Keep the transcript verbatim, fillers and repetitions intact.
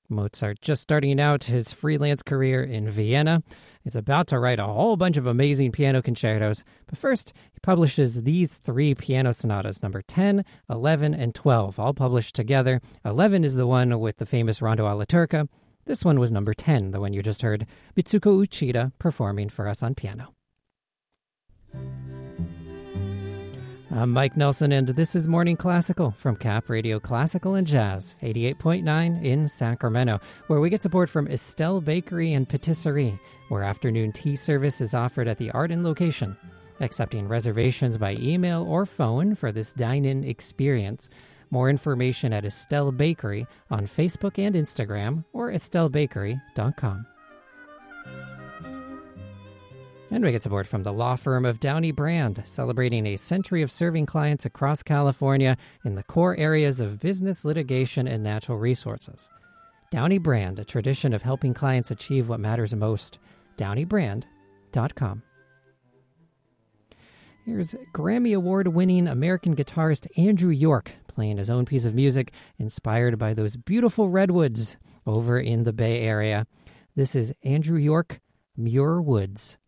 Mozart, just starting out his freelance career in Vienna, is about to write a whole bunch of amazing piano concertos. But first, he publishes these three piano sonatas, number ten, eleven, and twelve, all published together. eleven is the one with the famous Rondo alla Turca. This one was number ten, the one you just heard, Mitsuko Uchida performing for us on piano. I'm Mike Nelson, and this is Morning Classical from Cap Radio Classical and Jazz, eighty-eight point nine in Sacramento, where we get support from Estelle Bakery and Patisserie, where afternoon tea service is offered at the Arden location. Accepting reservations by email or phone for this dine-in experience. More information at Estelle Bakery on Facebook and Instagram, or estelle bakery dot com. And we get support from the law firm of Downey Brand, celebrating a century of serving clients across California in the core areas of business, litigation, and natural resources. Downey Brand, a tradition of helping clients achieve what matters most. downey brand dot com. Here's Grammy Award-winning American guitarist Andrew York playing his own piece of music inspired by those beautiful redwoods over in the Bay Area. This is Andrew York, Muir Woods.